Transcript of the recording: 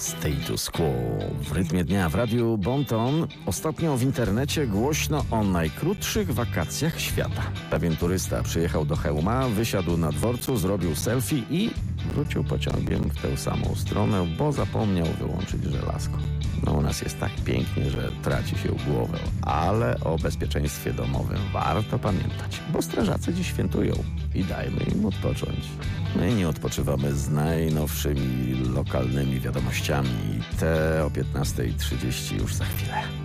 Status Quo w rytmie dnia w radiu Bon Ton. Ostatnio w internecie głośno o najkrótszych wakacjach świata. Pewien turysta przyjechał do Chełma, wysiadł na dworcu, zrobił selfie i wrócił pociągiem w tę samą stronę, bo zapomniał wyłączyć żelazko. No u nas jest tak pięknie, że traci się głowę, ale o bezpieczeństwie domowym warto pamiętać, bo strażacy dziś świętują i dajmy im odpocząć. My nie odpoczywamy z najnowszymi lokalnymi wiadomościami. Te o 15:30 już za chwilę.